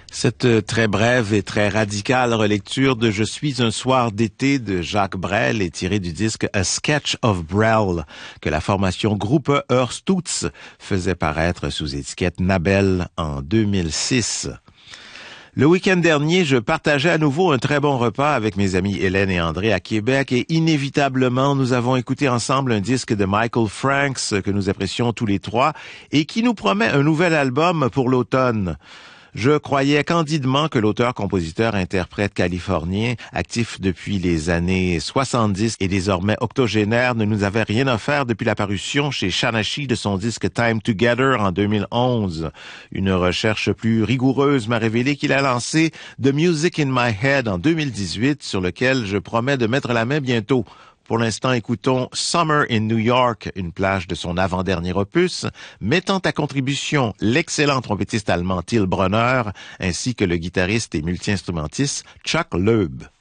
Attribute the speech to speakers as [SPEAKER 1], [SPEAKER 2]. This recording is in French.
[SPEAKER 1] Cette très brève et très radicale relecture de Je suis un soir d'été de Jacques Brel est tirée du disque A Sketch of Brel que la formation Groupe Heurstutz faisait paraître sous étiquette Nabel en 2006. Le week-end dernier, je partageais à nouveau un très bon repas avec mes amis Hélène et André à Québec et inévitablement, nous avons écouté ensemble un disque de Michael Franks que nous apprécions tous les trois et qui nous promet un nouvel album pour l'automne. Je croyais candidement que l'auteur-compositeur-interprète californien, actif depuis les années 70 et désormais octogénaire, ne nous avait rien offert depuis la parution chez Shanashi de son disque Time Together en 2011. Une recherche plus rigoureuse m'a révélé qu'il a lancé The Music in My Head en 2018, sur lequel je promets de mettre la main bientôt. Pour l'instant, écoutons Summer in New York, une plage de son avant-dernier opus, mettant à contribution l'excellent trompettiste allemand Till Brunner, ainsi que le guitariste et multi-instrumentiste Chuck Loeb.